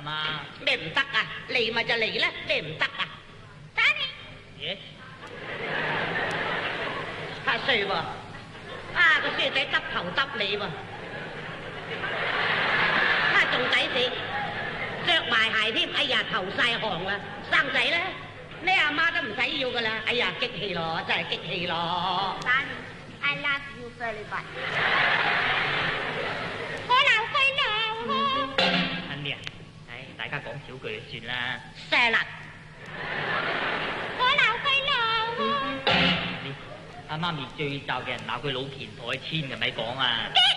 媽。 咩唔得啊？嚟咪就嚟啦，咩唔得啊？ 打你！ 咦？ 太衰喎！啊，個衰仔耷頭耷你喎！啊，仲抵死，着埋鞋添，哎呀，頭晒汗啦！生仔咧，你阿媽都唔使要噶啦，哎呀，激氣咯，真係激氣咯！ 打你 ！I love you very much。我鬧佢鬧我。 阿咩啊？唉，大家講少句就算啦。 射啦！ 我鬧佢鬧我。 阿媽咪最罩嘅人鬧佢老虔同佢簽嘅咪講啊！ 驚